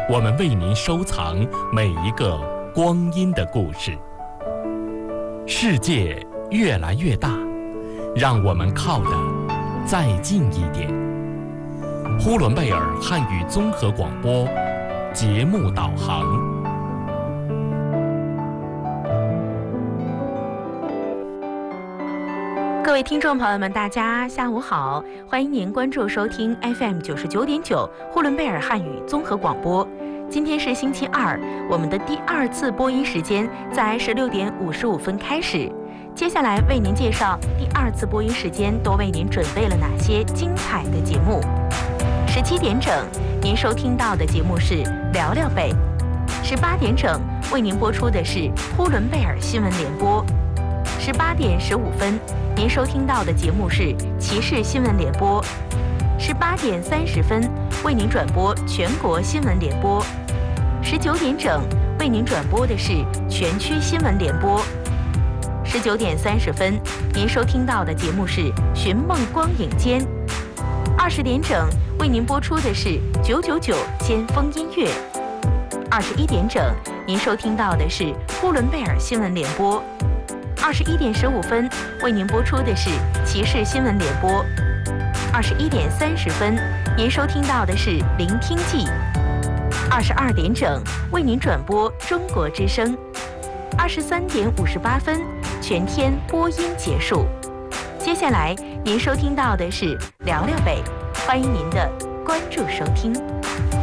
我们为您收藏每一个光阴的故事。世界越来越大，让我们靠得再近一点。呼伦贝尔汉语综合广播节目导航。 各位听众朋友们，大家下午好，欢迎您关注收听 FM 99.9呼伦贝尔汉语综合广播。今天是星期二，我们的第2次播音时间在16点55分开始。接下来为您介绍第2次播音时间都为您准备了哪些精彩的节目。17点整，您收听到的节目是聊聊北。18点整，为您播出的是呼伦贝尔新闻联播。18点15分，您收听到的节目是骑士新闻联播。18点30分，为您转播全国新闻联播。19点整，为您转播的是全区新闻联播。19点30分，您收听到的节目是寻梦光影间。20点整，为您播出的是999先锋音乐。21点整，您收听到的是呼伦贝尔新闻联播。21点15分，为您播出的是骑士新闻联播。21点30分，您收听到的是聆听记。22点整，为您转播中国之声。23点58分，全天播音结束。接下来您收听到的是聊聊北，欢迎您的关注收听。